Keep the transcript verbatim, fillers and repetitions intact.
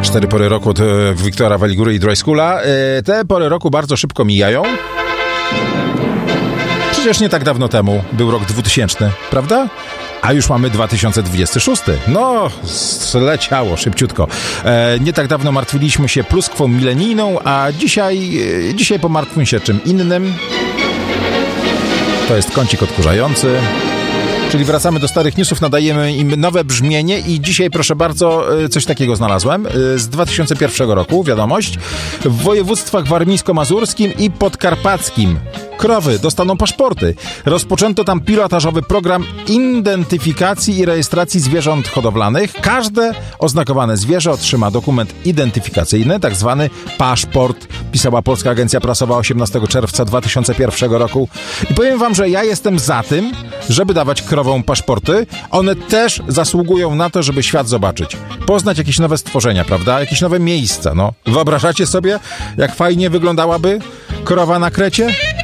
Cztery pory roku od Wiktora Waligury i Dry Schoola. Te pory roku bardzo szybko mijają. Przecież nie tak dawno temu był rok dwutysięczny, prawda? A już mamy dwa tysiące dwudziesty szósty. No, zleciało szybciutko. E, nie tak dawno martwiliśmy się pluskwą milenijną, a dzisiaj, e, dzisiaj pomartwmy się czym innym. To jest kącik odkurzający. Czyli wracamy do starych newsów, nadajemy im nowe brzmienie i dzisiaj, proszę bardzo, coś takiego znalazłem. Z dwa tysiące pierwszego roku, wiadomość. W województwach warmińsko-mazurskim i podkarpackim krowy dostaną paszporty. Rozpoczęto tam pilotażowy program identyfikacji i rejestracji zwierząt hodowlanych. Każde oznakowane zwierzę otrzyma dokument identyfikacyjny, tak zwany paszport, pisała Polska Agencja Prasowa osiemnastego czerwca dwa tysiące pierwszego roku. I powiem wam, że ja jestem za tym, żeby dawać krowom paszporty. One też zasługują na to, żeby świat zobaczyć. Poznać jakieś nowe stworzenia, prawda? Jakieś nowe miejsca, no. Wyobrażacie sobie, jak fajnie wyglądałaby krowa na Krecie?